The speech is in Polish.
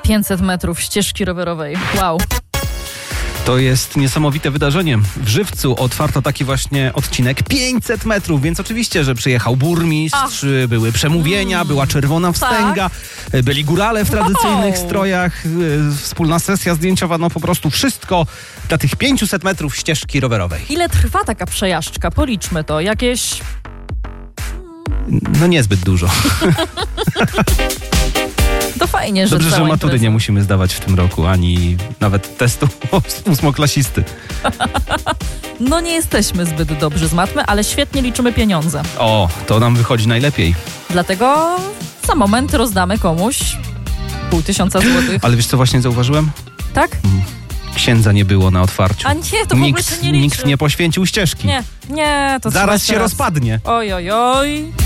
500 metrów ścieżki rowerowej. Wow. To jest niesamowite wydarzenie. W Żywcu otwarto taki właśnie odcinek 500 metrów, więc oczywiście, że przyjechał burmistrz, były przemówienia, była czerwona wstęga, byli górale w tradycyjnych strojach, wspólna sesja zdjęciowa, no po prostu wszystko dla tych 500 metrów ścieżki rowerowej. Ile trwa taka przejażdżka? Policzmy to. Jakieś... No niezbyt dużo. To fajnie, że dobrze, że cała matury impreza. nie musimy zdawać w tym roku, ani nawet testu ósmoklasisty. No nie jesteśmy zbyt dobrzy z matmy, ale świetnie liczymy pieniądze. O, to nam wychodzi najlepiej. Dlatego za moment rozdamy komuś 500 złotych. Ale wiesz, co właśnie zauważyłem? Tak? Księdza nie było na otwarciu. A nie, to w ogóle się nie liczy. Nikt nie poświęcił ścieżki. Nie, to Zaraz trzeba się rozpadnie. Oj.